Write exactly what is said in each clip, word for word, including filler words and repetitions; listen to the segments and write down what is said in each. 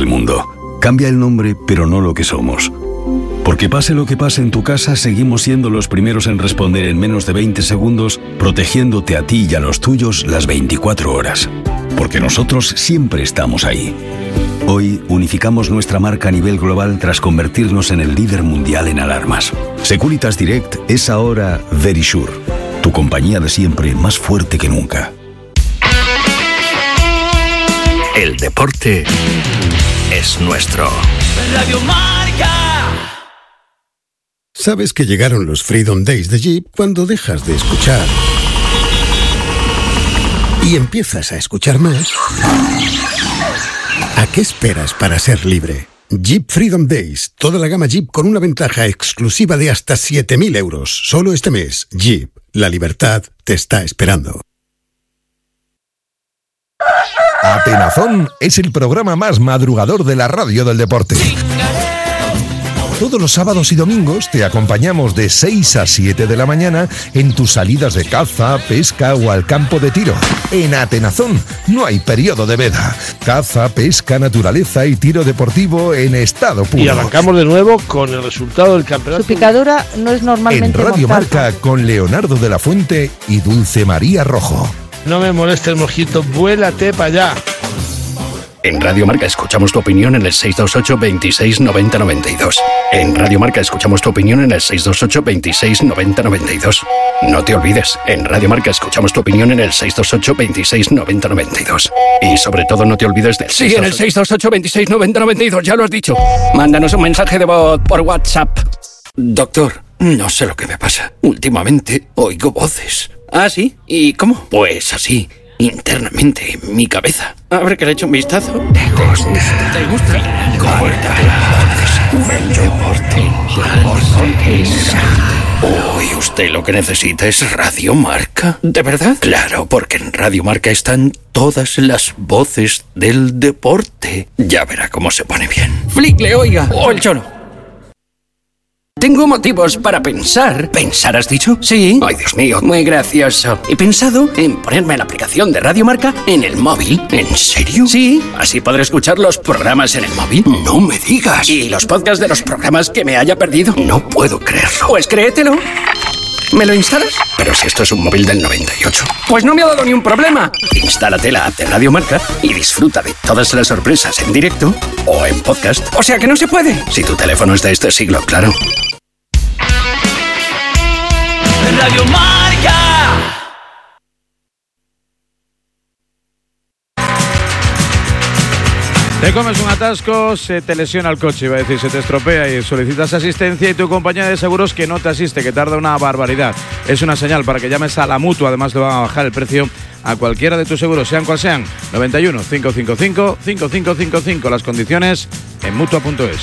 mundo. Cambia el nombre, pero no lo que somos. Porque pase lo que pase en tu casa, seguimos siendo los primeros en responder en menos de veinte segundos, protegiéndote a ti y a los tuyos las veinticuatro horas. Porque nosotros siempre estamos ahí. Hoy unificamos nuestra marca a nivel global tras convertirnos en el líder mundial en alarmas. Securitas Direct es ahora Verisure, tu compañía de siempre más fuerte que nunca. El deporte es nuestro. Radio Marca. Sabes que llegaron los Freedom Days de Jeep cuando dejas de escuchar y empiezas a escuchar más. ¿A qué esperas para ser libre? Jeep Freedom Days, toda la gama Jeep con una ventaja exclusiva de hasta siete mil euros. Solo este mes, Jeep, la libertad te está esperando. Atenazón es el programa más madrugador de la radio del deporte. Todos los sábados y domingos te acompañamos de seis a siete de la mañana en tus salidas de caza, pesca o al campo de tiro. En Atenazón no hay periodo de veda. Caza, pesca, naturaleza y tiro deportivo en estado puro. Y arrancamos de nuevo con el resultado del campeonato. Su picadura no es normalmente En Radio mortal. Marca con Leonardo de la Fuente y Dulce María Rojo. No me moleste el mosquito, vuélate para allá. En Radio Marca escuchamos tu opinión en el seis dos ocho, veintiséis, noventa, noventa y dos. En Radio Marca escuchamos tu opinión en el seis dos ocho, veintiséis, noventa, noventa y dos. No te olvides, en Radio Marca escuchamos tu opinión en el seis dos ocho, veintiséis, noventa, noventa y dos. Y sobre todo no te olvides del Sí, en el seis dos ocho, veintiséis, noventa, noventa y dos, ya lo has dicho. Mándanos un mensaje de voz por WhatsApp. Doctor, no sé lo que me pasa. Últimamente oigo voces. ¿Ah, sí? ¿Y cómo? Pues así, internamente, en mi cabeza. A ver que le echo un vistazo. ¿Te gusta? ¿Te gusta? Corta. El deporte. Uy, usted lo que necesita es Radio Marca. ¿De verdad? Claro, porque en Radio Marca están todas las voces del deporte. Ya verá cómo se pone bien. Flickle, oiga. O el choro. Tengo motivos para pensar. ¿Pensar has dicho? Sí. Ay, Dios mío, muy gracioso. He pensado en ponerme la aplicación de Radio Marca en el móvil. ¿En serio? Sí. Así podré escuchar los programas en el móvil. No me digas. Y los podcasts de los programas que me haya perdido. No puedo creerlo. Pues créetelo. ¿Me lo instalas? Pero si esto es un móvil del noventa y ocho. Pues no me ha dado ni un problema. Instálate la app de Radio Marca y disfruta de todas las sorpresas en directo o en podcast. O sea que no se puede. Si tu teléfono es de este siglo, claro. Radio Marca. Te comes un atasco, se te lesiona el coche, iba a decir, se te estropea y solicitas asistencia y tu compañía de seguros que no te asiste, que tarda una barbaridad. Es una señal para que llames a la Mutua, además le van a bajar el precio a cualquiera de tus seguros, sean cual sean. noventa y uno, cinco cinco cinco, cinco cinco cinco cinco, las condiciones en mutua punto es.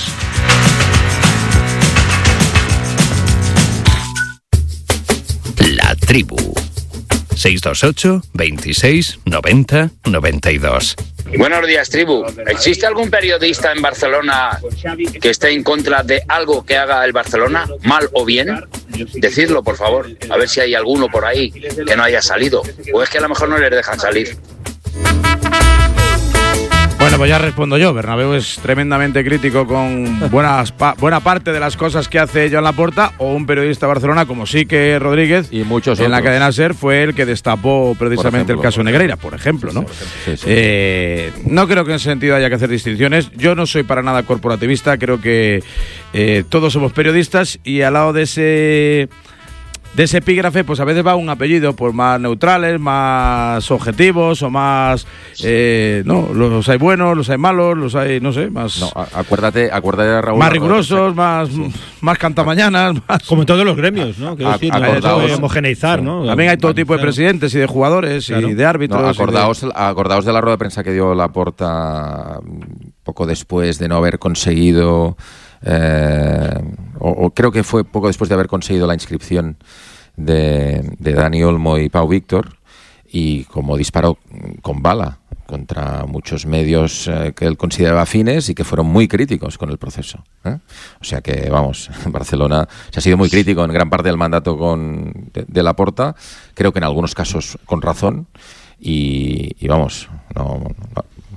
La Tribu. seis dos ocho, veintiséis, noventa, noventa y dos. Buenos días, tribu. ¿Existe algún periodista en Barcelona que esté en contra de algo que haga el Barcelona, mal o bien? Decidlo, por favor, a ver si hay alguno por ahí que no haya salido. O es que a lo mejor no les dejan salir. Bueno, pues ya respondo yo. Bernabéu es tremendamente crítico con buenas pa- buena parte de las cosas que hace Joan Laporta, o un periodista de Barcelona como Sique Rodríguez, y muchos en la otros. cadena SER fue el que destapó precisamente ejemplo, el caso Negreira, por ejemplo, ¿no? Sí, sí. Eh, no creo que en ese sentido haya que hacer distinciones. Yo no soy para nada corporativista. Creo que eh, todos somos periodistas y al lado de ese... de ese epígrafe, pues a veces va un apellido pues más neutrales, más objetivos o más... Eh, no, los hay buenos, los hay malos, los hay, no sé, más... No, acuérdate, acuérdate, Raúl. Más rigurosos, más, sí. más cantamañanas, más... Como en todos los gremios, ¿no? Quiero decir, no hay que homogeneizar, ¿no? También hay todo tipo de presidentes y de jugadores claro. y de árbitros. No, acordaos, de... acordaos de la rueda de prensa que dio Laporta poco después de no haber conseguido... Eh, o, o creo que fue poco después de haber conseguido la inscripción de, de Dani Olmo y Pau Víctor, y como disparó con bala contra muchos medios eh, que él consideraba afines y que fueron muy críticos con el proceso, ¿eh? O sea que, vamos, Barcelona se ha sido muy crítico en gran parte del mandato con, de, de Laporta, creo que en algunos casos con razón, y, y vamos, no, no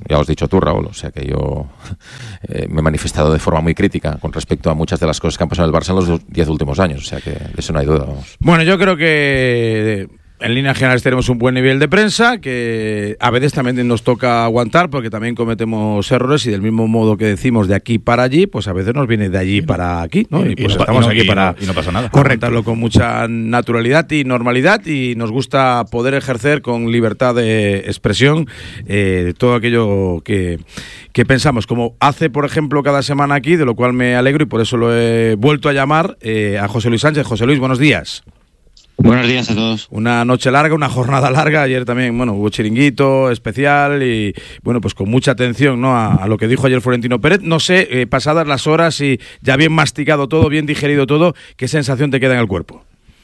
ya lo has dicho tú, Raúl, o sea que yo eh, me he manifestado de forma muy crítica con respecto a muchas de las cosas que han pasado en el Barça en los diez últimos años, o sea que de eso no hay duda. Vamos. Bueno, yo creo que en líneas generales tenemos un buen nivel de prensa, que a veces también nos toca aguantar porque también cometemos errores y del mismo modo que decimos de aquí para allí, pues a veces nos viene de allí para aquí, ¿no? Y, y pues y no, estamos y no, aquí y para no, y no pasa nada. Correctarlo con mucha naturalidad y normalidad, y nos gusta poder ejercer con libertad de expresión eh, todo aquello que, que pensamos, como hace por ejemplo cada semana aquí, de lo cual me alegro y por eso lo he vuelto a llamar eh, a José Luis Sánchez. José Luis, buenos días. Buenos días a todos. Una noche larga, una jornada larga. Ayer también, bueno, hubo chiringuito especial y, bueno, pues con mucha atención, ¿no?, a, a lo que dijo ayer Florentino Pérez. No sé, eh, pasadas las horas y ya bien masticado todo, bien digerido todo, ¿qué sensación te queda en el cuerpo?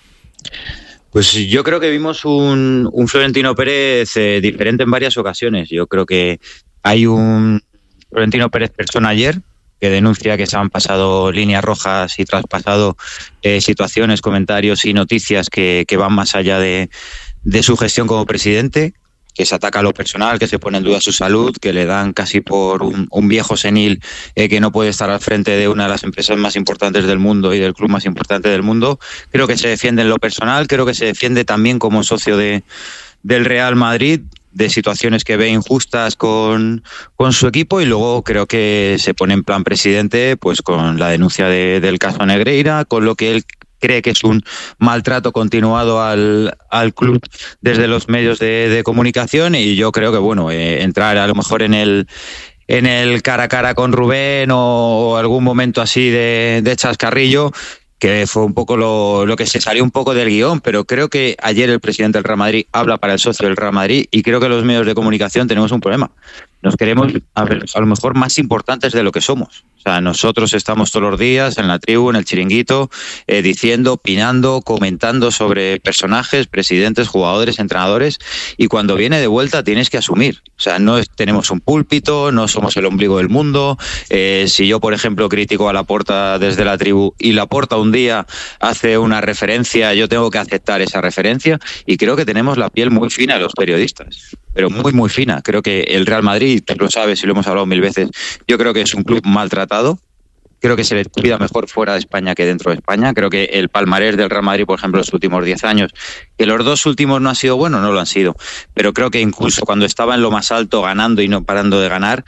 Pues yo creo que vimos un, un Florentino Pérez eh, diferente en varias ocasiones. Yo creo que hay un Florentino Pérez persona ayer, que denuncia que se han pasado líneas rojas y traspasado eh, situaciones, comentarios y noticias que, que van más allá de, de su gestión como presidente, que se ataca a lo personal, que se pone en duda su salud, que le dan casi por un, un viejo senil eh, que no puede estar al frente de una de las empresas más importantes del mundo y del club más importante del mundo. Creo que se defiende en lo personal, creo que se defiende también como socio de, del Real Madrid, de situaciones que ve injustas con, con su equipo, y luego creo que se pone en plan presidente pues con la denuncia de, del caso Negreira, con lo que él cree que es un maltrato continuado al, al club desde los medios de, de comunicación, y yo creo que bueno, eh, entrar a lo mejor en el en el cara a cara con Rubén o, o algún momento así de, de chascarrillo, que fue un poco lo, lo que se salió un poco del guión, pero creo que ayer el presidente del Real Madrid habla para el socio del Real Madrid, y creo que los medios de comunicación tenemos un problema. Nos queremos a, ver, a lo mejor más importantes de lo que somos. O sea, nosotros estamos todos los días en la tribu, en el chiringuito, eh, diciendo, opinando, comentando sobre personajes, presidentes, jugadores, entrenadores, y cuando viene de vuelta tienes que asumir. O sea, no es, tenemos un púlpito, no somos el ombligo del mundo. Eh, si yo, por ejemplo, critico a Laporta desde la tribu y Laporta un día hace una referencia, yo tengo que aceptar esa referencia, y creo que tenemos la piel muy fina los periodistas, pero muy, muy fina. Creo que el Real Madrid, tú lo sabes y lo hemos hablado mil veces, yo creo que es un club maltratado. Creo que se le cuida mejor fuera de España que dentro de España. Creo que el palmarés del Real Madrid, por ejemplo, los últimos diez años, que los dos últimos no han sido buenos, no lo han sido. Pero creo que incluso cuando estaba en lo más alto, ganando y no parando de ganar,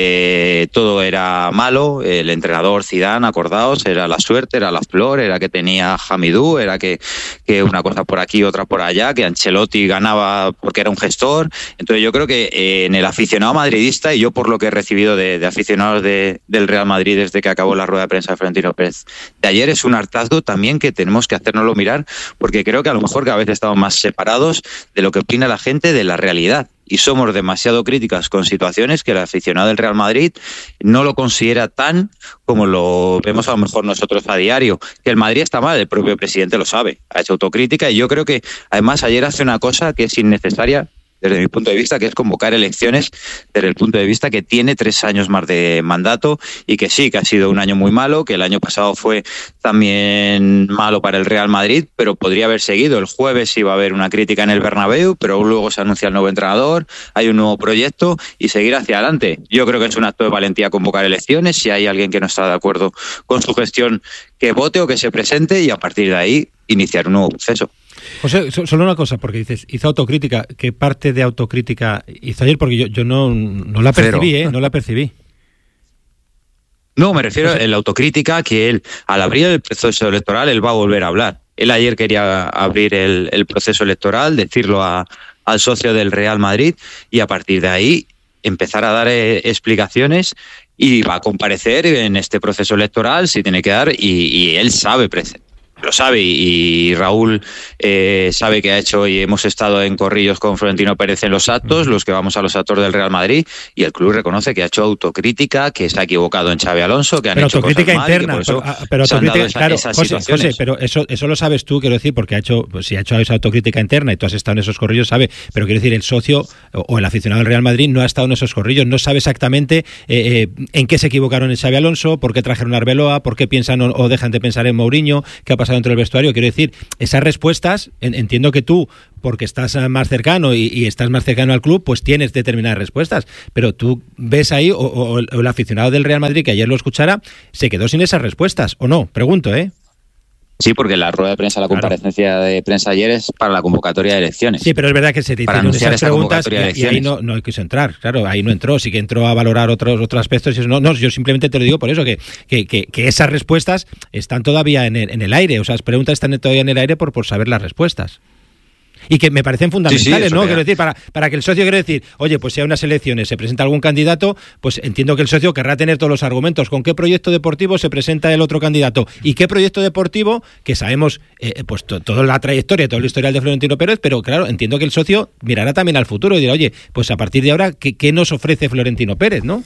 eh, todo era malo. El entrenador Zidane, acordaos, era la suerte, era la flor, era que tenía Hamidou, era que, que una cosa por aquí, otra por allá, que Ancelotti ganaba porque era un gestor. Entonces yo creo que eh, en el aficionado madridista, y yo por lo que he recibido de, de aficionados de, del Real Madrid desde que acabó la rueda de prensa de Florentino Pérez de ayer, es un hartazgo también que tenemos que hacérnoslo mirar, porque creo que a lo mejor cada vez estamos más separados de lo que opina la gente de la realidad, y somos demasiado críticas con situaciones que el aficionado del Real Madrid no lo considera tan como lo vemos a lo mejor nosotros a diario. Que el Madrid está mal, el propio presidente lo sabe, ha hecho autocrítica, y yo creo que además ayer hace una cosa que es innecesaria desde mi punto de vista, que es convocar elecciones desde el punto de vista que tiene tres años más de mandato, y que sí, que ha sido un año muy malo, que el año pasado fue también malo para el Real Madrid, pero podría haber seguido. El jueves iba a haber una crítica en el Bernabéu, pero luego se anuncia el nuevo entrenador, hay un nuevo proyecto, y seguir hacia adelante. Yo creo que es un acto de valentía convocar elecciones. Si hay alguien que no está de acuerdo con su gestión, que vote o que se presente, y a partir de ahí iniciar un nuevo proceso. José, solo una cosa, porque dices, hizo autocrítica. ¿Qué parte de autocrítica hizo ayer? Porque yo, yo no, no la percibí, ¿eh? No la percibí. No, me refiero a la autocrítica, que él, al abrir el proceso electoral, él va a volver a hablar. Él ayer quería abrir el, el proceso electoral, decirlo a, al socio del Real Madrid, y a partir de ahí empezar a dar eh, explicaciones, y va a comparecer en este proceso electoral si tiene que dar, y, y él sabe presentar. Lo sabe, y Raúl eh, sabe que ha hecho, y hemos estado en corrillos con Florentino Pérez en los actos, los que vamos a los actos del Real Madrid, y el club reconoce que ha hecho autocrítica, que se ha equivocado en Xabi Alonso, que han pero hecho autocrítica cosas interna, mal, y que por pero, eso pero se han dado esa, claro, esas José, situaciones. José, pero eso, eso lo sabes tú, quiero decir, porque ha hecho, pues, si ha hecho esa autocrítica interna y tú has estado en esos corrillos, sabe, pero quiero decir, el socio o, o el aficionado del Real Madrid no ha estado en esos corrillos, no sabe exactamente eh, eh, en qué se equivocaron en Xabi Alonso, por qué trajeron a Arbeloa, por qué piensan o, o dejan de pensar en Mourinho, qué ha pasado pasado dentro del vestuario. Quiero decir, esas respuestas, en, entiendo que tú, porque estás más cercano y, y estás más cercano al club, pues tienes determinadas respuestas. Pero tú ves ahí, o, o, o el aficionado del Real Madrid que ayer lo escuchara, se quedó sin esas respuestas, ¿o no? Pregunto, ¿eh? Sí, porque la rueda de prensa, la comparecencia claro. de prensa ayer es para la convocatoria de elecciones. Sí, pero es verdad que se te hicieron esas preguntas y, y ahí no, no quiso entrar. Claro, ahí no entró, sí que entró a valorar otros otros aspectos. Y eso, no, no, yo simplemente te lo digo por eso, que, que, que, que esas respuestas están todavía en el, en el aire. O sea, las preguntas están todavía en el aire por, por saber las respuestas. Y que me parecen fundamentales, sí, sí, ¿no? Quiero decir, para, para que el socio, quiero decir, oye, pues si hay unas elecciones, se presenta algún candidato, pues entiendo que el socio querrá tener todos los argumentos. ¿Con qué proyecto deportivo se presenta el otro candidato? ¿Y qué proyecto deportivo? Que sabemos, eh, pues to, toda la trayectoria, todo el historial de Florentino Pérez, pero claro, entiendo que el socio mirará también al futuro y dirá, oye, pues a partir de ahora, ¿qué, qué nos ofrece Florentino Pérez, no?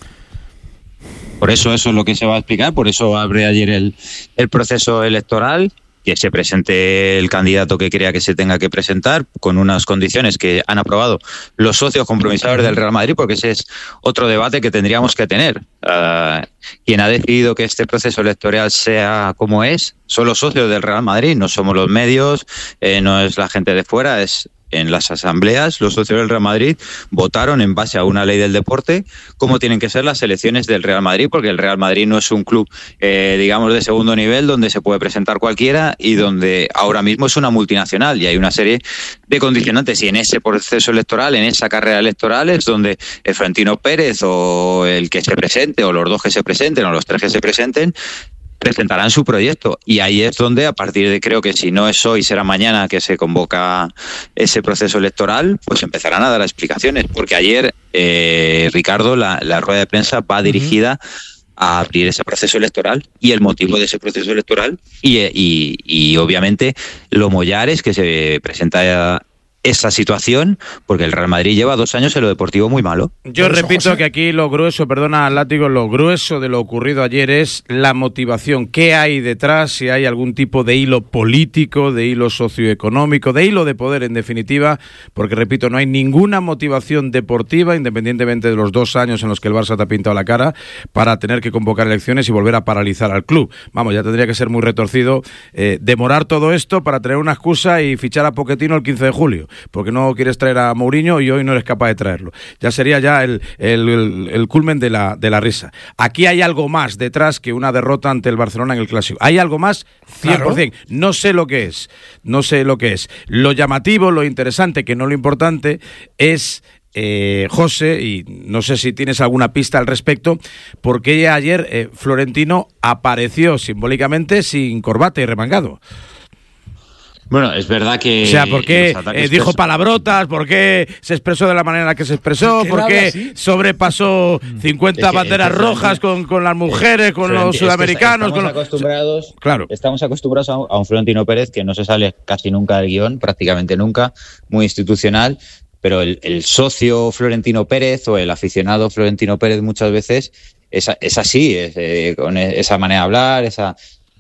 Por eso eso es lo que se va a explicar, por eso abre ayer el, el proceso electoral, que se presente el candidato que crea que se tenga que presentar con unas condiciones que han aprobado los socios compromisadores del Real Madrid, porque ese es otro debate que tendríamos que tener. Uh, quien ha decidido que este proceso electoral sea como es son los socios del Real Madrid, no somos los medios, eh, no es la gente de fuera, es en las asambleas, los socios del Real Madrid votaron en base a una ley del deporte cómo tienen que ser las elecciones del Real Madrid, porque el Real Madrid no es un club, eh, digamos, de segundo nivel donde se puede presentar cualquiera y donde ahora mismo es una multinacional y hay una serie de condicionantes. Y en ese proceso electoral, en esa carrera electoral, es donde el Florentino Pérez o el que se presente, o los dos que se presenten, o los tres que se presenten, presentarán su proyecto, y ahí es donde, a partir de, creo que si no es hoy, será mañana que se convoca ese proceso electoral, pues empezarán a dar explicaciones, porque ayer, eh, Ricardo, la, la rueda de prensa va dirigida uh-huh. a abrir ese proceso electoral y el motivo de ese proceso electoral, y, y, y obviamente lo mollar es que se presenta esa situación, porque el Real Madrid lleva dos años en lo deportivo muy malo. Yo repito José. que aquí lo grueso, perdona Látigo, lo grueso de lo ocurrido ayer es la motivación. ¿Qué hay detrás? Si hay algún tipo de hilo político, de hilo socioeconómico, de hilo de poder, en definitiva, porque repito, no hay ninguna motivación deportiva, independientemente de los dos años en los que el Barça te ha pintado la cara, para tener que convocar elecciones y volver a paralizar al club. Vamos, ya tendría que ser muy retorcido eh, demorar todo esto para tener una excusa y fichar a Pochettino el quince de julio. Porque no quieres traer a Mourinho y hoy no eres capaz de traerlo. Ya sería ya el, el, el, el culmen de la, de la risa. Aquí hay algo más detrás que una derrota ante el Barcelona en el Clásico. Hay algo más, cien por ciento. Claro. No sé lo que es. No sé lo que es. Lo llamativo, lo interesante, que no lo importante, es... Eh, José, y no sé si tienes alguna pista al respecto, porque ayer eh, Florentino apareció simbólicamente sin corbata y remangado. Bueno, es verdad que... O sea, ¿por qué eh, dijo palabrotas? ¿Por qué se expresó de la manera en la que se expresó? ¿Por qué sobrepasó cincuenta es que, banderas es que, rojas con, con las mujeres, con los sudamericanos? Estamos, con acostumbrados, claro. estamos acostumbrados a un, a un Florentino Pérez que no se sale casi nunca del guión, prácticamente nunca, muy institucional, pero el, el socio Florentino Pérez o el aficionado Florentino Pérez muchas veces es, es así, es, eh, con esa manera de hablar, esa...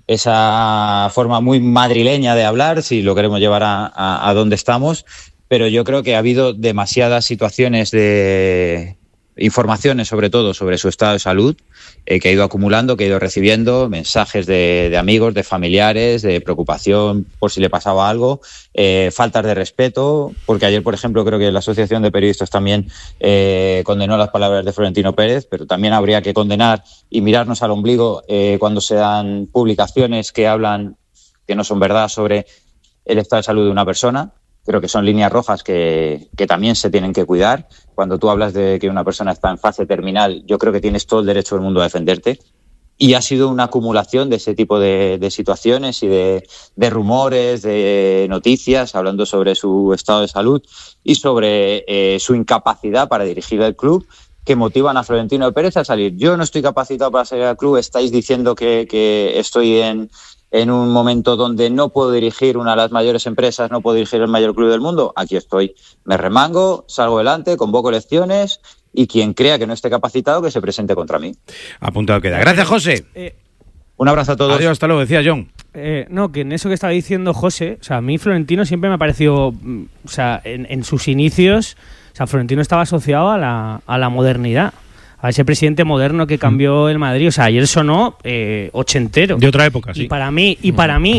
esa forma muy madrileña de hablar, si lo queremos llevar a, a, a donde estamos, pero yo creo que ha habido demasiadas situaciones de informaciones, sobre todo sobre su estado de salud, eh, que ha ido acumulando, que ha ido recibiendo mensajes de, de amigos, de familiares, de preocupación por si le pasaba algo, eh, faltas de respeto, porque ayer, por ejemplo, creo que la Asociación de Periodistas también eh, condenó las palabras de Florentino Pérez, pero también habría que condenar y mirarnos al ombligo eh, cuando se dan publicaciones que hablan, que no son verdad, sobre el estado de salud de una persona. Creo que son líneas rojas que, que también se tienen que cuidar. Cuando tú hablas de que una persona está en fase terminal, yo creo que tienes todo el derecho del mundo a defenderte. Y ha sido una acumulación de ese tipo de, de situaciones y de, de rumores, de noticias, hablando sobre su estado de salud y sobre eh, su incapacidad para dirigir el club, que motivan a Florentino Pérez a salir. Yo no estoy capacitado para salir al club, estáis diciendo que, que estoy en... en un momento donde no puedo dirigir una de las mayores empresas, no puedo dirigir el mayor club del mundo, aquí estoy, me remango, salgo adelante, convoco elecciones y quien crea que no esté capacitado que se presente contra mí. Apuntado queda. Gracias, José. Eh, Un abrazo a todos. Adiós, hasta luego, decía John. Eh, no, que en eso que estaba diciendo José, o sea, a mí Florentino siempre me ha parecido, o sea, en, en sus inicios, o sea, Florentino estaba asociado a la, a la modernidad. A ese presidente moderno que cambió el Madrid. O sea, ayer sonó eh, ochentero. De otra época, sí. Y para mí, y para mí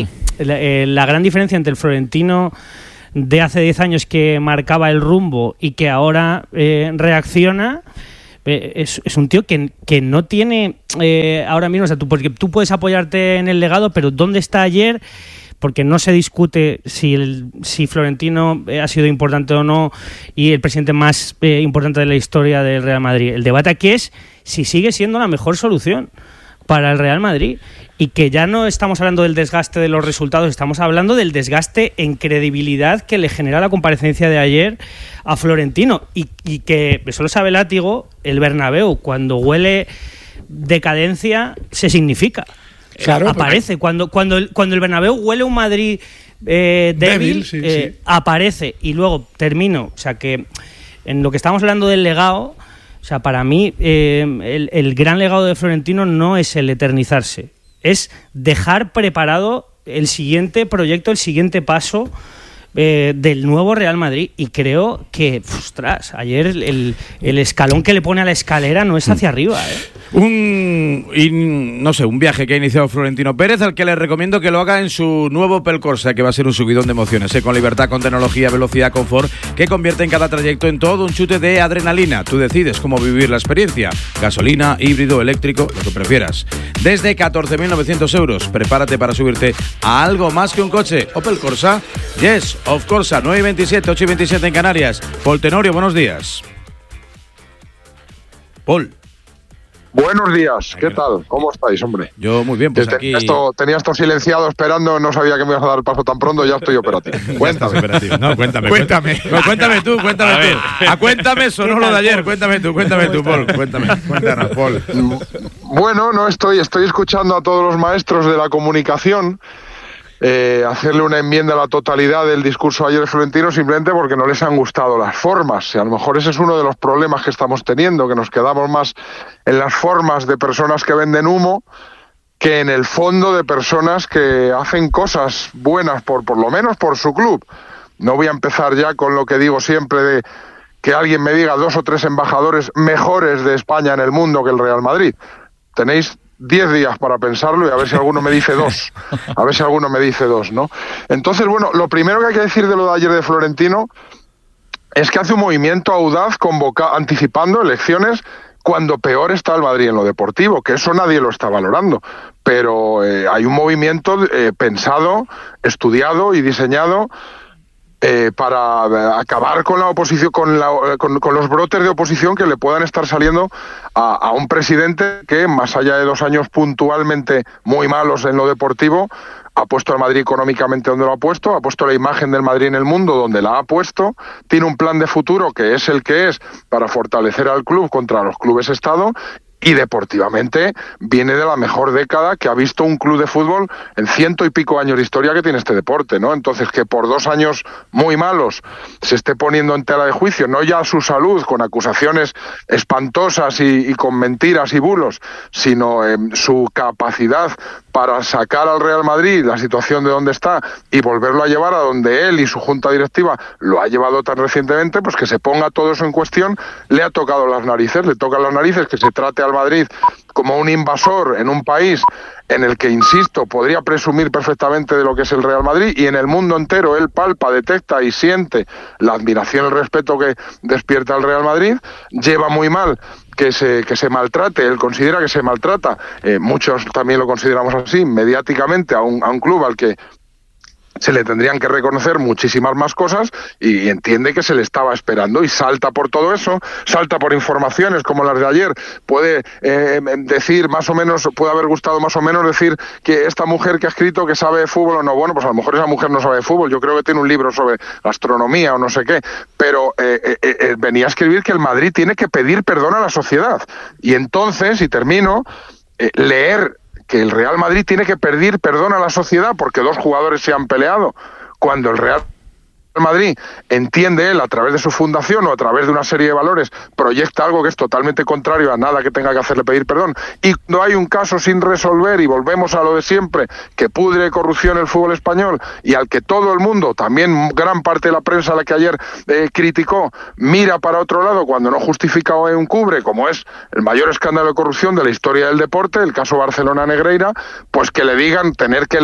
la, eh, la gran diferencia entre el Florentino de hace diez años que marcaba el rumbo y que ahora eh, reacciona, eh, es, es un tío que, que no tiene eh, ahora mismo, o sea, tú, porque tú puedes apoyarte en el legado, pero ¿dónde está ayer? Porque no se discute si el si Florentino ha sido importante o no y el presidente más eh, importante de la historia del Real Madrid. El debate aquí es si sigue siendo la mejor solución para el Real Madrid, y que ya no estamos hablando del desgaste de los resultados, estamos hablando del desgaste en credibilidad que le genera la comparecencia de ayer a Florentino, y, y que eso lo sabe Látigo, el Bernabéu cuando huele decadencia se significa. Claro, aparece porque... cuando cuando el, cuando el Bernabéu huele un Madrid eh, débil, débil sí, eh, sí. aparece. Y luego termino, o sea que en lo que estamos hablando del legado, o sea, para mí eh, el, el gran legado de Florentino no es el eternizarse, es dejar preparado el siguiente proyecto, el siguiente paso eh, del nuevo Real Madrid. Y creo que, ostras, ayer el, el escalón que le pone a la escalera no es hacia arriba, ¿eh? Un, y, no sé, un viaje que ha iniciado Florentino Pérez, al que le recomiendo que lo haga en su nuevo Opel Corsa, que va a ser un subidón de emociones, ¿eh? Con libertad, con tecnología, velocidad, confort, que convierte en cada trayecto en todo un chute de adrenalina. Tú decides cómo vivir la experiencia: gasolina, híbrido, eléctrico, lo que prefieras. Desde catorce mil novecientos euros, prepárate para subirte a algo más que un coche. Opel Corsa, yes, of Corsa, nueve y veintisiete, ocho y veintisiete en Canarias. Paul Tenorio, buenos días. Paul. Buenos días, ¿qué tal? ¿Cómo estáis, hombre? Yo muy bien, pues tenía aquí... Esto, tenía esto silenciado esperando, no sabía que me ibas a dar el paso tan pronto, ya estoy operativo. Cuéntame. Operativo. No, cuéntame. Cuéntame. No, cuéntame tú, cuéntame tú. A cuéntame sonó lo de ayer, cuéntame tú, cuéntame tú, Paul. Cuéntame, cuéntanos, Paul. Bueno, no estoy, estoy escuchando a todos los maestros de la comunicación eh, hacerle una enmienda a la totalidad del discurso de ayer de Florentino simplemente porque no les han gustado las formas. Y a lo mejor ese es uno de los problemas que estamos teniendo, que nos quedamos más en las formas de personas que venden humo que en el fondo de personas que hacen cosas buenas, por, por lo menos por su club. No voy a empezar ya con lo que digo siempre de que alguien me diga dos o tres embajadores mejores de España en el mundo que el Real Madrid. Tenéis diez días para pensarlo y a ver si alguno me dice dos. A ver si alguno me dice dos, ¿no? Entonces, bueno, lo primero que hay que decir de lo de ayer de Florentino es que hace un movimiento audaz convoca, anticipando elecciones cuando peor está el Madrid en lo deportivo, que eso nadie lo está valorando. Pero eh, hay un movimiento eh, pensado, estudiado y diseñado Eh, para acabar con la oposición, con, la, con, con los brotes de oposición que le puedan estar saliendo a, a un presidente que, más allá de dos años puntualmente muy malos en lo deportivo, ha puesto al Madrid económicamente donde lo ha puesto, ha puesto la imagen del Madrid en el mundo donde la ha puesto, tiene un plan de futuro que es el que es para fortalecer al club contra los clubes Estado. Y deportivamente viene de la mejor década que ha visto un club de fútbol en ciento y pico años de historia que tiene este deporte, ¿no? Entonces, que por dos años muy malos se esté poniendo en tela de juicio, no ya su salud con acusaciones espantosas y, y con mentiras y bulos, sino eh, su capacidad para sacar al Real Madrid la situación de donde está y volverlo a llevar a donde él y su junta directiva lo ha llevado tan recientemente, pues que se ponga todo eso en cuestión, le ha tocado las narices, le tocan las narices que se trate al Madrid como un invasor en un país en el que, insisto, podría presumir perfectamente de lo que es el Real Madrid, y en el mundo entero él palpa, detecta y siente la admiración y el respeto que despierta el Real Madrid. Lleva muy mal que se, que se maltrate, él considera que se maltrata, eh, muchos también lo consideramos así, mediáticamente a un, a un club al que se le tendrían que reconocer muchísimas más cosas, y entiende que se le estaba esperando y salta por todo eso, salta por informaciones como las de ayer, puede eh, decir más o menos, puede haber gustado más o menos decir que esta mujer que ha escrito que sabe de fútbol o no, bueno, pues a lo mejor esa mujer no sabe de fútbol, yo creo que tiene un libro sobre astronomía o no sé qué, pero eh, eh, eh, venía a escribir que el Madrid tiene que pedir perdón a la sociedad, y entonces, y termino, eh, leer que el Real Madrid tiene que pedir perdón a la sociedad porque dos jugadores se han peleado, cuando el Real Madrid entiende él a través de su fundación o a través de una serie de valores proyecta algo que es totalmente contrario a nada que tenga que hacerle pedir perdón, y cuando hay un caso sin resolver y volvemos a lo de siempre, que pudre corrupción el fútbol español y al que todo el mundo, también gran parte de la prensa a la que ayer eh, criticó, mira para otro lado cuando no justifica o encubre, como es el mayor escándalo de corrupción de la historia del deporte, el caso Barcelona-Negreira, pues que le digan tener que leer que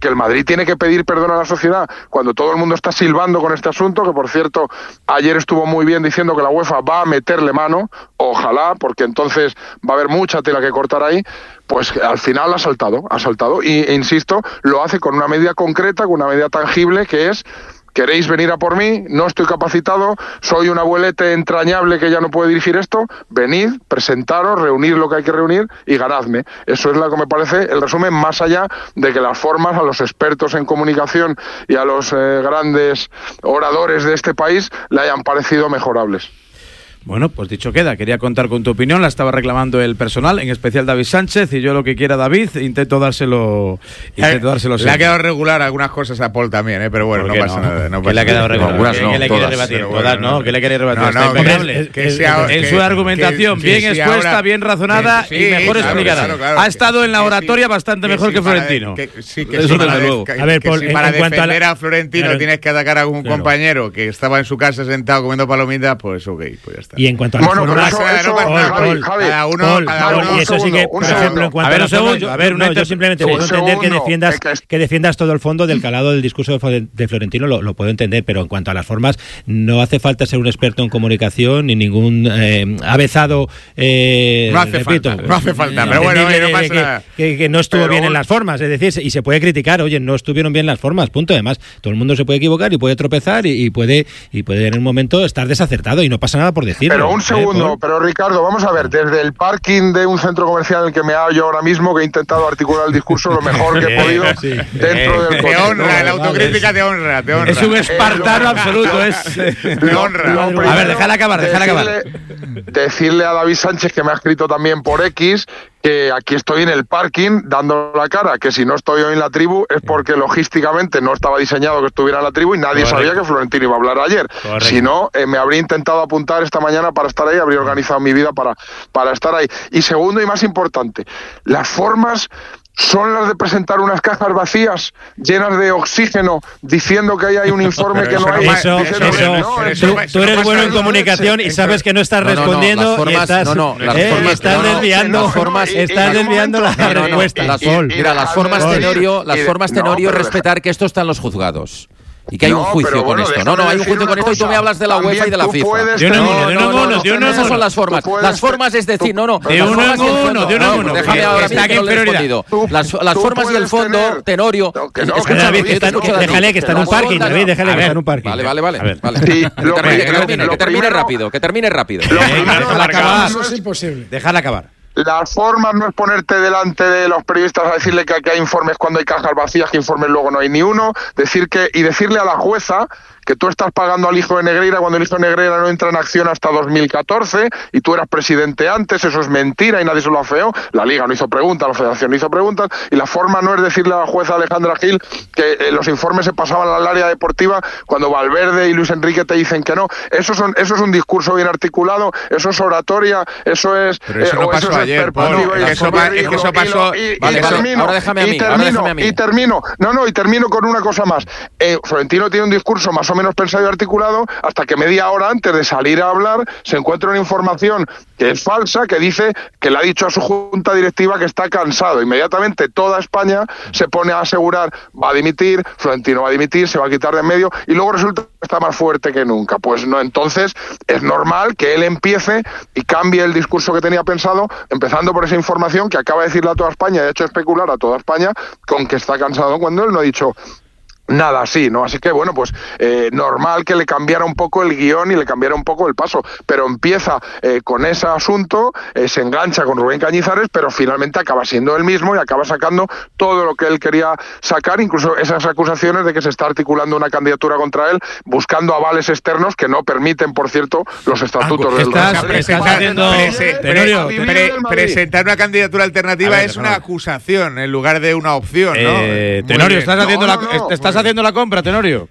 que el Madrid tiene que pedir perdón a la sociedad cuando todo el mundo está silbando con este asunto, que por cierto ayer estuvo muy bien diciendo que la UEFA va a meterle mano, ojalá, porque entonces va a haber mucha tela que cortar ahí. Pues al final ha saltado, ha saltado y, e insisto, lo hace con una medida concreta, con una medida tangible, que es: ¿queréis venir a por mí? No estoy capacitado, soy un abuelete entrañable que ya no puede dirigir esto. Venid, presentaros, reunir lo que hay que reunir y ganadme. Eso es lo que me parece el resumen, más allá de que las formas a los expertos en comunicación y a los eh, grandes oradores de este país le hayan parecido mejorables. Bueno, pues dicho queda, quería contar con tu opinión, la estaba reclamando el personal, en especial David Sánchez, y yo lo que quiera David, intento dárselo intento dárselo Le ha quedado regular algunas cosas a Paul también, ¿eh? Pero bueno, no pasa no? nada. No ¿Qué le ha quedado regular? No, ¿Qué, no, ¿Qué le quiere rebatir? Bueno, Todas, ¿no? no. ¿Qué le quiere rebatir? No, Está no, impecable. que, que sea, en que, su argumentación, que, bien que expuesta, ahora, bien razonada que, y sí, mejor claro, explicada. Claro, claro, ha estado en la oratoria sí, bastante que mejor sí, que Florentino. Que, sí, que Eso sí, desde para, luego. Que, a ver, que Paul, si en, para en defender a, la, a Florentino claro, tienes que atacar a algún claro. compañero que estaba en su casa sentado comiendo palomitas, pues ok, pues ya está. Y en cuanto a las bueno, formas, eso, eso, Paul, Javi, Paul, Javi, cada uno, Paul, cada Paul, uno, y eso sí que, por ejemplo, en cuanto a ver, a un segundo, yo, a ver, no, yo simplemente puedo entender que defiendas que defiendas todo el fondo del calado del discurso de, de Florentino, lo, lo puedo entender, pero en cuanto a las formas, no hace falta ser un experto en comunicación ni ningún eh, avezado. Eh, no hace repito, falta, no hace falta, pero bueno, oye, no pasa que, nada. Que, que no estuvo pero bien un... en las formas, es decir, y se puede criticar, oye, no estuvieron bien las formas, punto. Además, todo el mundo se puede equivocar y puede tropezar y, y puede y puede en un momento estar desacertado y no pasa nada por decirlo. Pero un segundo, ¿eh, pero Ricardo, vamos a ver, desde el parking de un centro comercial en el que me hallo ahora mismo, que he intentado articular el discurso lo mejor que he podido sí. dentro del coche. Te honra, la autocrítica te honra, te honra. Es un espartano eh, absoluto, es te honra. Lo, lo a ver, déjala acabar, déjala acabar. Decirle a David Sánchez, que me ha escrito también por X, que aquí estoy en el parking dando la cara, que si no estoy hoy en la tribu es porque logísticamente no estaba diseñado que estuviera en la tribu y nadie Correcto. sabía que Florentino iba a hablar ayer. Correcto. Si no, eh, me habría intentado apuntar esta mañana para estar ahí, habría organizado mi vida para, para estar ahí. Y segundo y más importante, las formas son las de presentar unas cajas vacías llenas de oxígeno diciendo que ahí hay un informe que no hay. Eso, diciendo, eso, no, eso, tú, tú eres bueno en comunicación y sabes que no estás no, no, respondiendo no, las formas, y estás, no, no, las eh, formas, estás no, no, desviando, las formas, estás desviando la no, no, respuesta. Las, y, y, mira, las formas Paul, Tenorio, las y, formas Tenorio no, respetar que esto está en los juzgados. Y que hay no, un juicio bueno, con esto. No, no, hay un juicio con esto y tú me hablas de la UEFA y de la FIFA. De uno en uno, de uno en uno, de uno en Esas uno. son las formas. Las formas es decir, no, no. De uno en uno, de uno en uno. Déjame ahora mismo que no le he respondido. Las, las formas y el fondo, tener... Tenorio. No, que no, escucha, David, que está, que, déjale que está en un parking, David, déjale que está en un parking. Vale, vale, vale. vale. Sí, que termine, que termine, que termine rápido, que termine rápido. Déjala acabar. Eso es imposible. Déjala acabar. Las formas no es ponerte delante de los periodistas a decirle que aquí hay informes cuando hay cajas vacías, que informes luego no hay ni uno, decir que y decirle a la jueza que tú estás pagando al hijo de Negreira cuando el hijo de Negreira no entra en acción hasta dos mil catorce y tú eras presidente antes, eso es mentira y nadie se lo afeó. La Liga no hizo preguntas, la Federación no hizo preguntas y la forma no es decirle a la jueza Alejandra Gil que eh, los informes se pasaban al área deportiva cuando Valverde y Luis Enrique te dicen que no. Eso, son, eso es un discurso bien articulado, eso es oratoria, eso es... Pero eso eh, no pasó eso ayer, Pablo, es que eso, pa, es que eso pasó... Y, y, vale, y vale, termino, ahora déjame a mí, y termino, ahora déjame a mí. Y termino, no, no, y termino con una cosa más. Eh, Florentino tiene un discurso más o menos pensado y articulado hasta que media hora antes de salir a hablar se encuentra una información que es falsa, que dice que le ha dicho a su junta directiva que está cansado. Inmediatamente toda España se pone a asegurar, va a dimitir, Florentino va a dimitir, se va a quitar de en medio y luego resulta que está más fuerte que nunca. Pues no, entonces es normal que él empiece y cambie el discurso que tenía pensado, empezando por esa información que acaba de decirle a toda España, de hecho especular a toda España con que está cansado cuando él no ha dicho nada así, ¿no? Así que, bueno, pues eh, normal que le cambiara un poco el guión y le cambiara un poco el paso, pero empieza eh, con ese asunto, eh, se engancha con Rubén Cañizares, pero finalmente acaba siendo él mismo y acaba sacando todo lo que él quería sacar, incluso esas acusaciones de que se está articulando una candidatura contra él, buscando avales externos que no permiten, por cierto, los estatutos del estás, estás haciendo prese, Tenorio, pre, pre, presentar una candidatura alternativa ver, es una no. acusación en lugar de una opción, ¿no? Eh, Tenorio, estás haciendo no, la, no, estás haciendo la compra, Tenorio.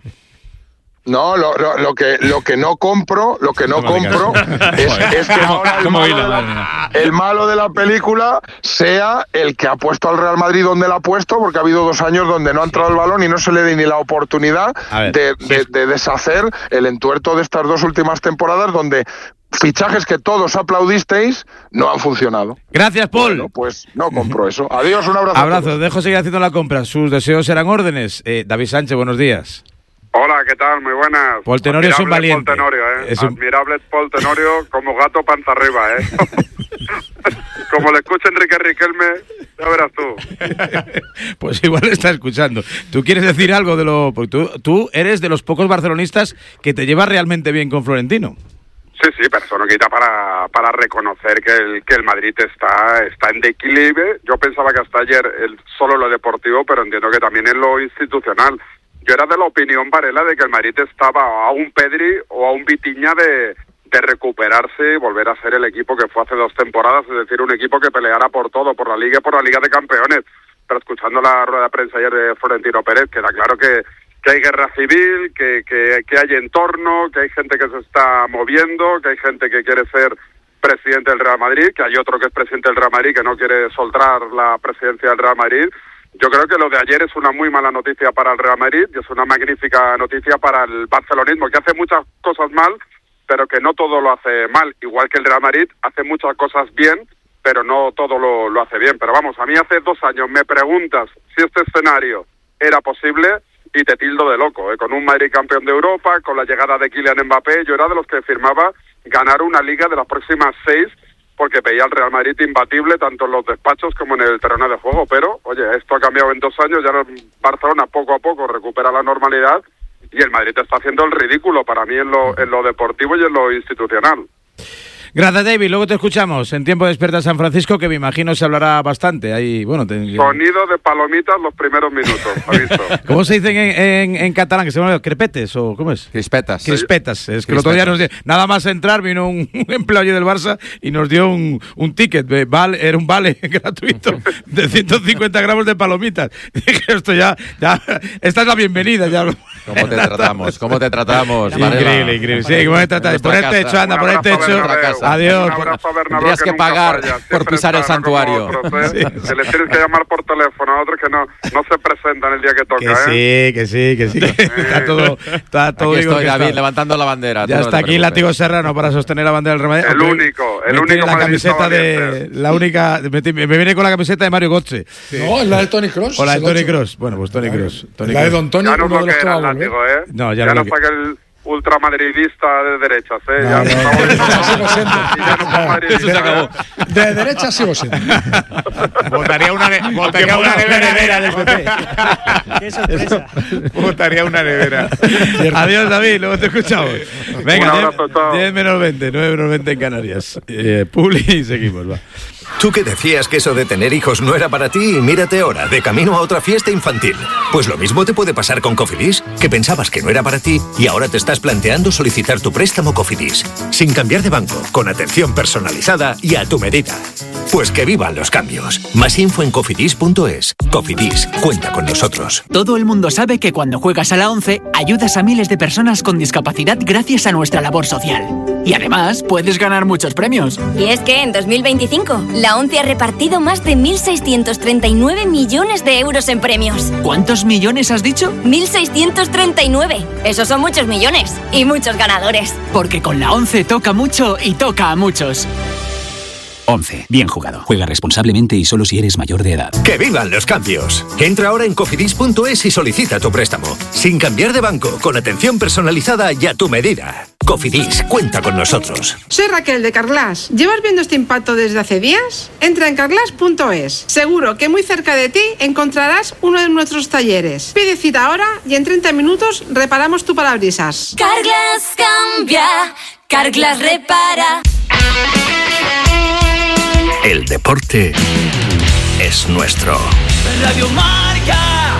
No, lo, lo, lo que lo que no compro, lo que no compro es, es que ahora el malo, de la, el malo de la película sea el que ha puesto al Real Madrid donde la ha puesto, porque ha habido dos años donde no ha entrado el balón y no se le dé ni la oportunidad ver, de, de, de deshacer el entuerto de estas dos últimas temporadas, donde fichajes que todos aplaudisteis no han funcionado. Gracias, Paul. Bueno, pues no compro eso. Adiós, un abrazo. Abrazo, dejo seguir haciendo la compra. Sus deseos serán órdenes. Eh, David Sánchez, buenos días. Hola, ¿qué tal? Muy buenas. Paul Tenorio es un valiente. Paul Tenorio, ¿eh? Es un... Admirable Paul Tenorio, como gato panza arriba, ¿eh? Como le escucha Enrique Riquelme, ya verás tú. Pues igual está escuchando. ¿Tú quieres decir algo de lo...? Porque tú, tú eres de los pocos barcelonistas que te llevas realmente bien con Florentino. Sí, sí, pero eso no quita para, para reconocer que el, que el Madrid está, está en declive. Yo pensaba que hasta ayer el, solo lo deportivo, pero entiendo que también en lo institucional. Yo era de la opinión, Varela, de que el Madrid estaba a un Pedri o a un Vitinha de, de recuperarse y volver a ser el equipo que fue hace dos temporadas, es decir, un equipo que peleara por todo, por la Liga y por la Liga de Campeones. Pero escuchando la rueda de prensa ayer de Florentino Pérez, queda claro que, que hay guerra civil, que, que, que hay entorno, que hay gente que se está moviendo, que hay gente que quiere ser presidente del Real Madrid, que hay otro que es presidente del Real Madrid que no quiere soltar la presidencia del Real Madrid. Yo creo que lo de ayer es una muy mala noticia para el Real Madrid y es una magnífica noticia para el barcelonismo, que hace muchas cosas mal, pero que no todo lo hace mal. Igual que el Real Madrid hace muchas cosas bien, pero no todo lo, lo hace bien. Pero vamos, a mí hace dos años me preguntas si este escenario era posible y te tildo de loco, ¿eh? Con un Madrid campeón de Europa, con la llegada de Kylian Mbappé, yo era de los que firmaba ganar una liga de las próximas seis, porque veía al Real Madrid imbatible tanto en los despachos como en el terreno de juego, pero oye, esto ha cambiado en dos años, ya Barcelona poco a poco recupera la normalidad y el Madrid está haciendo el ridículo para mí en lo, en lo deportivo y en lo institucional. Gracias, David. Luego te escuchamos en Tiempo de Despierta San Francisco, que me imagino se hablará bastante. Ahí, bueno, te... Sonido de palomitas los primeros minutos, aviso. ¿Cómo se dice en, en, en catalán? ¿Que se llama crepetes o cómo es? Crispetas. Crispetas. Es que el otro día nos dio, nada más entrar vino un, un empleado del Barça y nos dio un, un ticket. Vale, era un vale gratuito de ciento cincuenta gramos de palomitas. Dije, esto ya, ya, esta es la bienvenida. Ya. ¿Cómo te tratamos? ¿Cómo te tratamos? Increíble, increíble. Sí, ¿cómo te tratas? Ponerte hecho, anda, ponerte hecho. Adiós. Tendrías que, que pagar falla, por pisar el santuario. Otros, ¿eh? Sí. Que les tienes que llamar por teléfono a otros que no, no se presentan el día que toca. Que ¿eh? sí, que sí, que sí. Que está todo, está todo. Aquí estoy, David, está. levantando la bandera. Ya está aquí Látigo Serrano para sostener la bandera del Real Madrid. El único, el único. La camiseta de la única. Me, me viene con la camiseta de Mario Götze. Sí. No, la de Toni Kroos. O la de Toni Kroos. Bueno, pues Toni Kroos. La de Don Toni. Ya no lo que era Látigo, ¿eh? No, ya, ya no no fue aquel ultramadridista de derechas, ¿eh? No, ya no, no, de derecha sigo siendo. Ya no fue madridista, eso se acabó. De derecha sigo siendo. Votaría una, ne votaría una nevera del P P. Qué sorpresa. Votaría una nevera. Adiós, David, luego te escuchamos. Venga, diez menos veinte, nueve menos veinte en Canarias. Eh, Publi y seguimos, va. Tú que decías que eso de tener hijos no era para ti y mírate ahora, de camino a otra fiesta infantil. Pues lo mismo te puede pasar con Cofidis, que pensabas que no era para ti y ahora te estás planteando solicitar tu préstamo Cofidis. Sin cambiar de banco, con atención personalizada y a tu medida. Pues que vivan los cambios. Más info en cofidis punto es. Cofidis, cuenta con nosotros. Todo el mundo sabe que cuando juegas a la ONCE, ayudas a miles de personas con discapacidad gracias a nuestra labor social. Y además, puedes ganar muchos premios. Y es que en dos mil veinticinco, la ONCE ha repartido más de mil seiscientos treinta y nueve millones de euros en premios. ¿Cuántos millones has dicho? mil seiscientos treinta y nueve. Esos son muchos millones. Y muchos ganadores. Porque con la ONCE toca mucho y toca a muchos. once. Bien jugado. Juega responsablemente y solo si eres mayor de edad. ¡Que vivan los cambios! Entra ahora en cofidis punto es y solicita tu préstamo. Sin cambiar de banco, con atención personalizada y a tu medida. Cofidis, cuenta con nosotros. Soy Raquel de Carglass. ¿Llevas viendo este impacto desde hace días? Entra en carglass punto es. Seguro que muy cerca de ti encontrarás uno de nuestros talleres. Pide cita ahora y en treinta minutos reparamos tu parabrisas. Carglass cambia, Carglass repara. El deporte es nuestro. Radio Marca.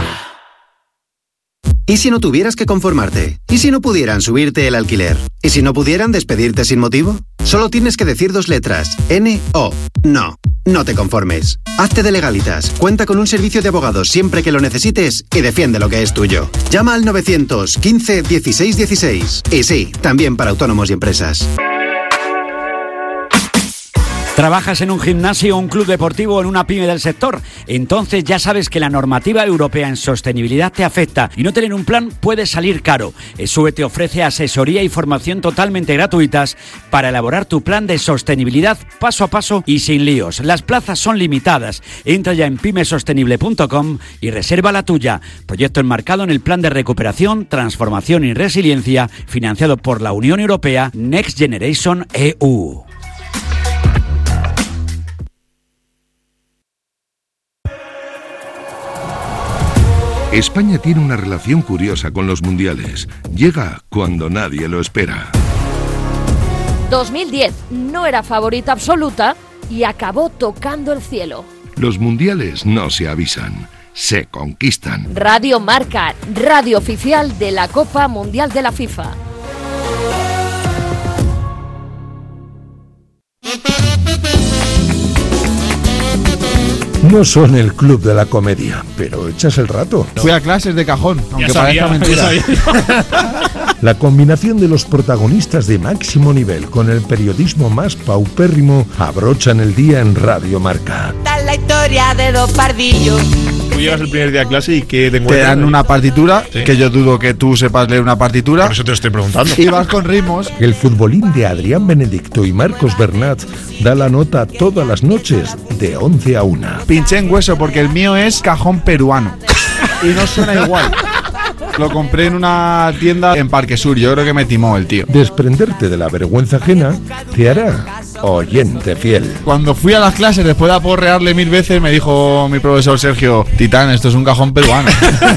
¿Y si no tuvieras que conformarte? ¿Y si no pudieran subirte el alquiler? ¿Y si no pudieran despedirte sin motivo? Solo tienes que decir dos letras. N O. No. No te conformes. Hazte de Legalitas. Cuenta con un servicio de abogados siempre que lo necesites y defiende lo que es tuyo. Llama al novecientos quince dieciséis dieciséis. Y sí, también para autónomos y empresas. ¿Trabajas en un gimnasio, un club deportivo o en una pyme del sector? Entonces ya sabes que la normativa europea en sostenibilidad te afecta y no tener un plan puede salir caro. ESUE te ofrece asesoría y formación totalmente gratuitas para elaborar tu plan de sostenibilidad paso a paso y sin líos. Las plazas son limitadas. Entra ya en pymesostenible punto com y reserva la tuya. Proyecto enmarcado en el Plan de Recuperación, Transformación y Resiliencia financiado por la Unión Europea Next Generation E U. España tiene una relación curiosa con los mundiales. Llega cuando nadie lo espera. dos mil diez no era favorita absoluta y acabó tocando el cielo. Los mundiales no se avisan, se conquistan. Radio Marca, radio oficial de la Copa Mundial de la FIFA. No son el club de la comedia, pero echas el rato. Fui a clases de cajón, aunque sabía, parezca mentira. La combinación de los protagonistas de máximo nivel con el periodismo más paupérrimo abrochan el día en Radio Marca. Está la historia de dos pardillos. Tú llegas el primer día a clase y que te, te dan una partitura, ¿sí? Que yo dudo que tú sepas leer una partitura. Por eso te lo estoy preguntando. Y vas con ritmos. El futbolín de Adrián Benedicto y Marcos Bernat da la nota todas las noches de once a una. Pinché en hueso porque el mío es cajón peruano y no suena igual. Lo compré en una tienda en Parque Sur. Yo creo que me timó el tío. Desprenderte de la vergüenza ajena te hará oyente fiel. Cuando fui a las clases, después de aporrearle mil veces, me dijo mi profesor Sergio: Titán, esto es un cajón peruano.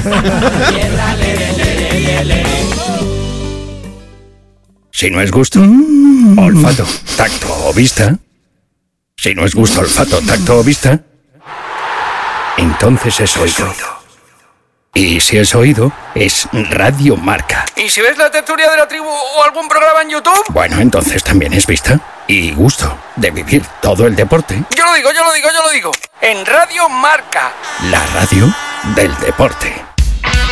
Si no es gusto, olfato, tacto o vista. Si no es gusto, olfato, tacto o vista, entonces es oído. Y si es oído, es Radio Marca. ¿Y si ves la tertulia de la tribu o algún programa en YouTube? Bueno, entonces también es vista y gusto de vivir todo el deporte. Yo lo digo, yo lo digo, yo lo digo. En Radio Marca. La radio del deporte.